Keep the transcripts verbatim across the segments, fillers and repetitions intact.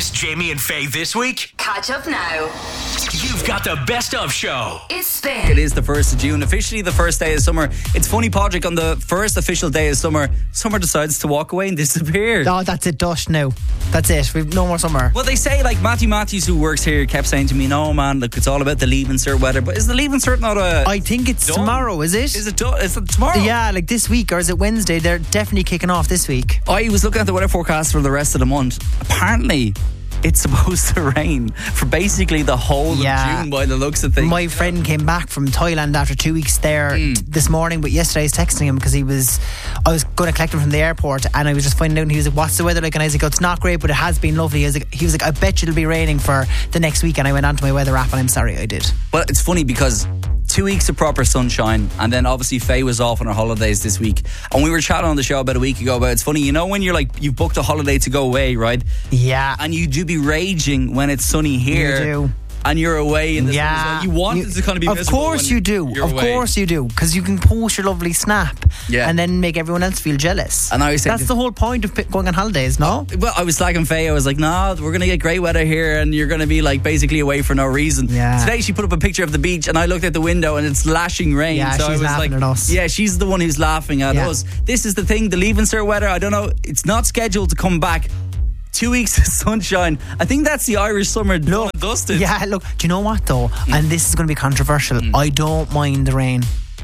missed Jamie and Faye this week? Catch up now. You've got the best of show. It's Spin. It is the first of June, officially the first day of summer. It's funny, Patrick, on the first official day of summer, summer decides to walk away and disappear. Oh, that's it, dust now. That's it. We've no more summer. Well, they say, like, Matthew Matthews, who works here, kept saying to me, no, man, look, it's all about the leaving cert weather. But is the leaving cert not a... I think it's done? tomorrow, is it? Is it, do- is it tomorrow? Yeah, like this week, or is it Wednesday? They're definitely kicking off this week. I was looking at the weather forecast for the rest of the month. Apparently, it's supposed to rain for basically the whole Yeah. of June by the looks of things. My friend came back from Thailand after two weeks there Mm. t- this morning, but yesterday I was texting him because he was, I was going to collect him from the airport, and I was just finding out, and he was like, what's the weather like? And I was like, oh, it's not great, but it has been lovely. He was like, he was like I bet you it'll be raining for the next week. And I went onto my weather app, and I'm sorry I did. Well, it's funny because two weeks of proper sunshine, and then obviously Faye was off on her holidays this week, and we were chatting on the show about a week ago about, it's funny, you know, when you're like, you've booked a holiday to go away, right? Yeah. And you do be raging when it's sunny here. You do. And you're away in the Yeah. sun as well. You want You- it to kind of be Of miserable course when you do. you're Of away. course you do. Because you can post your lovely snap Yeah. and then make everyone else feel jealous. And I was saying That's to- the whole point of pi- going on holidays, no? Well, I was slagging Faye. I was like, nah, we're going to get great weather here and you're going to be like basically away for no reason. Yeah. Today she put up a picture of the beach and I looked at the window and it's lashing rain. Yeah, so I she's was laughing like, at us. yeah, she's the one who's laughing at Yeah. us. This is the thing, the leaving cert weather, I don't know, it's not scheduled to come back. Two weeks of sunshine. I think that's the Irish summer done and dusted. Yeah, look, do you know what though? And this is going to be controversial. Mm. I don't mind the rain.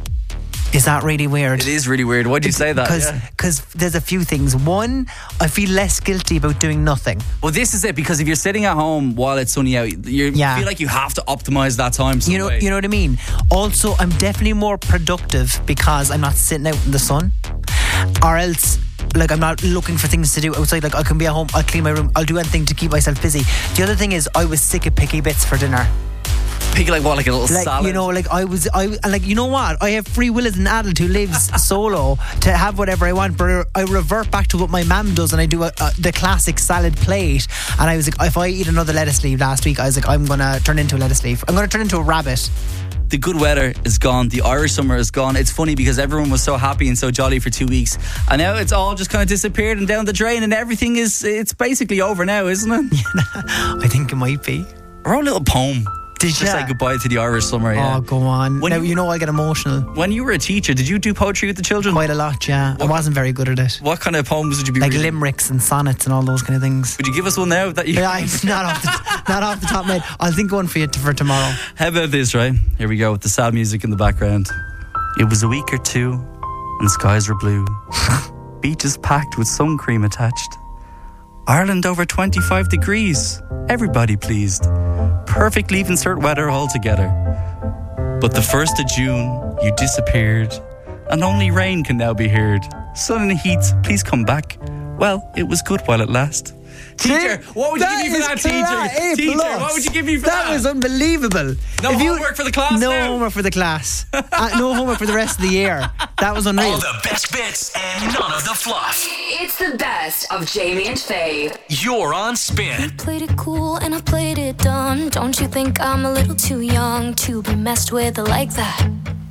Is that really weird? It is really weird. Why'd you say that? Because Yeah. because there's a few things. One, I feel less guilty about doing nothing. Well, this is it, because if you're sitting at home while it's sunny out, you're, Yeah. you feel like you have to optimise that time some You know, way. you know what I mean? Also, I'm definitely more productive because I'm not sitting out in the sun. Or else, like, I'm not looking for things to do outside. Like, I can be at home, I'll clean my room, I'll do anything to keep myself busy. The other thing is, I was sick of picky bits for dinner. Pick like what, like a little Like, salad? you know, like I was, I and like, you know what? I have free will as an adult who lives solo to have whatever I want, but I revert back to what my mum does, and I do a, a, the classic salad plate. And I was like, if I eat another lettuce leaf last week, I was like, I'm gonna turn into a lettuce leaf. I'm gonna turn into a rabbit. The good weather is gone. The Irish summer is gone. It's funny because everyone was so happy and so jolly for two weeks, and now it's all just kind of disappeared and down the drain, and everything is, it's basically over now, isn't it? I think it might be. I wrote a little poem. Did Just you? say goodbye to the Irish summer. Yeah. Oh, go on. When now, you- you know I get emotional When you were a teacher, did you do poetry with the children? quite a lot, yeah. I wasn't very good at it. What kind of poems would you be Like reading? limericks and sonnets and all those kind of things. Would you give us one now? That you? Yeah, it's not off the, not off the top of my head. I'll think one for you t- for tomorrow. How about this, right? Here we go with the sad music in the background. It was a week or two and skies were blue. Beaches packed with sun cream attached. Ireland over twenty-five degrees. Everybody pleased. Perfect leaving cert weather altogether. But the first of June, you disappeared, and only rain can now be heard. Sun and heat, please come back. Well, it was good while it lasted. Teacher, what would you give me for that, teacher? Teacher, what would you give me for that? That was unbelievable. No If you- homework for the class No now? homework for the class. uh, no homework for the rest of the year. That was unreal. All the best bits and none of the fluff. It's the best of Jamie and Faye. You're on Spin. Played it cool and I played it dumb. Don't you think I'm a little too young to be messed with like that?